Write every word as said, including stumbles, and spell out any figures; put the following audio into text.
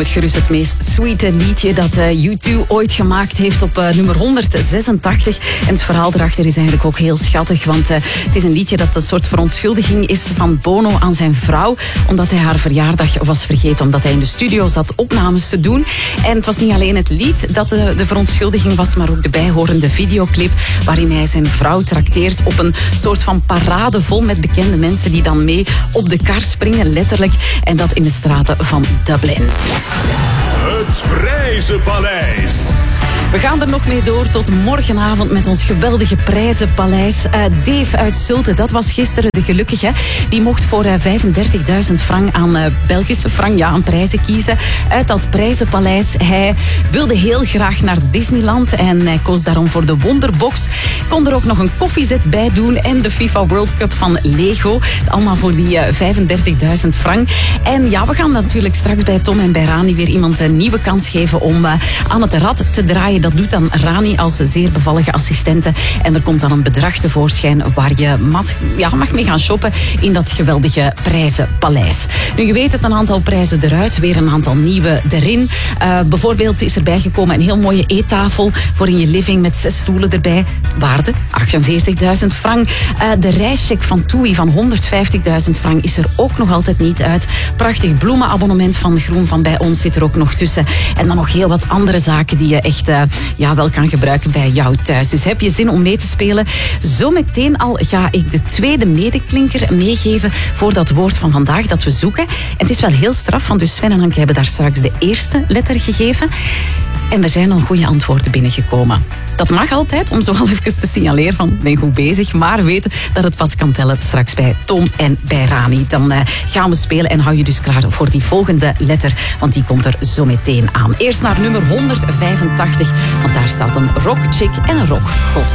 het gerust het meest sweete liedje dat uh, U twee ooit gemaakt heeft op uh, nummer honderdzesentachtig. En het verhaal erachter is eigenlijk ook heel schattig, want uh, het is een liedje dat een soort verontschuldiging is van Bono aan zijn vrouw, omdat hij haar verjaardag was vergeten, omdat hij in de studio zat opnames te doen. En het was niet alleen het lied dat de, de verontschuldiging was, maar ook de bijhorende videoclip, waarin hij zijn vrouw trakteert op een soort van parade vol met bekende mensen die dan mee op de kar springen, letterlijk. En dat in de straten van Dublin. Het Prijzenpaleis. We gaan er nog mee door tot morgenavond met ons geweldige prijzenpaleis. Uh, Dave uit Zulte, dat was gisteren de gelukkige. Die mocht voor uh, vijfendertigduizend frank aan uh, Belgische frank, ja, aan prijzen kiezen uit dat prijzenpaleis. Hij wilde heel graag naar Disneyland en hij koos daarom voor de Wonderbox. Kon er ook nog een koffiezet bij doen en de FIFA World Cup van Lego. Allemaal voor die uh, vijfendertigduizend frank. En ja, we gaan natuurlijk straks bij Tom en bij Rani weer iemand een nieuwe kans geven om uh, aan het rad te draaien. Dat doet dan Rani als zeer bevallige assistente. En er komt dan een bedrag tevoorschijn waar je mag, ja, mag mee gaan shoppen in dat geweldige prijzenpaleis. Nu, je weet het, een aantal prijzen eruit, weer een aantal nieuwe erin. Uh, bijvoorbeeld is erbij gekomen een heel mooie eettafel voor in je living met zes stoelen erbij. Waarde achtenveertigduizend frank. Uh, de reischeck van TUI van honderdvijftigduizend frank is er ook nog altijd niet uit. Prachtig bloemenabonnement van Groen van bij ons zit er ook nog tussen. En dan nog heel wat andere zaken die je echt uh, ja, wel kan gebruiken bij jou thuis. Dus heb je zin om mee te spelen? Zometeen al ga ik de tweede medeklinker meegeven voor dat woord van vandaag dat we zoeken. En het is wel heel straf, want dus Sven en Anke hebben daar straks de eerste letter gegeven. En er zijn al goede antwoorden binnengekomen. Dat mag altijd, om zo al even te signaleren van ben goed bezig, maar weten dat het pas kan tellen straks bij Tom en bij Rani. Dan uh, gaan we spelen en hou je dus klaar voor die volgende letter, want die komt er zo meteen aan. Eerst naar nummer honderdvijfentachtig, want daar staat een rockchick en een rockgod.